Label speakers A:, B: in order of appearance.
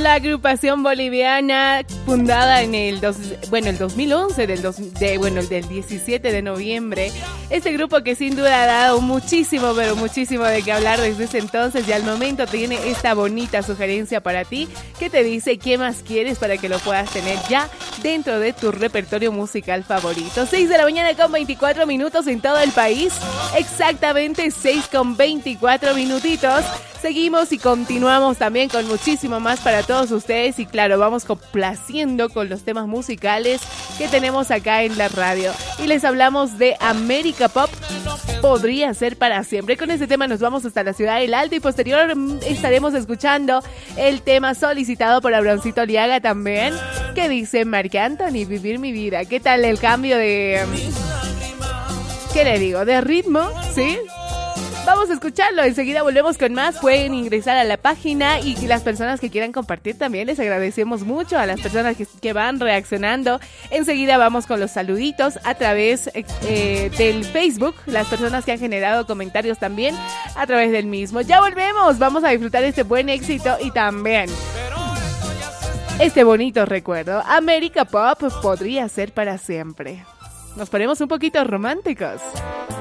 A: la agrupación boliviana fundada en el 2011, del 17 de noviembre. Este grupo que sin duda ha dado muchísimo, pero muchísimo de qué hablar desde ese entonces, y al momento tiene esta bonita sugerencia para ti que te dice qué más quieres para que lo puedas tener ya dentro de tu repertorio musical favorito. 6 de la mañana con 24 minutos en todo el país, exactamente 6 con 24 minutitos. Seguimos y continuamos también con muchísimo más para todos ustedes, y claro, vamos complaciendo con los temas musicales que tenemos acá en la radio. Y les hablamos de América Pop, Podría Ser Para Siempre. Con este tema nos vamos hasta la ciudad del Alto, y posterior estaremos escuchando el tema solicitado por Abrancito Aliaga también, que dice Marc Anthony, Vivir mi vida. ¿Qué tal el cambio de... ¿qué le digo? ¿De ritmo? ¿Sí? Vamos a escucharlo, enseguida volvemos con más. Pueden ingresar a la página, y las personas que quieran compartir también, les agradecemos mucho a las personas que van reaccionando. Enseguida vamos con los saluditos a través del Facebook, las personas que han generado comentarios también a través del mismo. Ya volvemos, vamos a disfrutar este buen éxito y también este bonito recuerdo. América Pop, Podría Ser Para Siempre. Nos ponemos un poquito románticos.